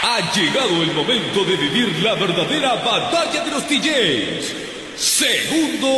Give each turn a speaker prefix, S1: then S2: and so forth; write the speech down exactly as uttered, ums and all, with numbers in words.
S1: Ha llegado el momento de vivir la verdadera batalla de los D Js. Segundo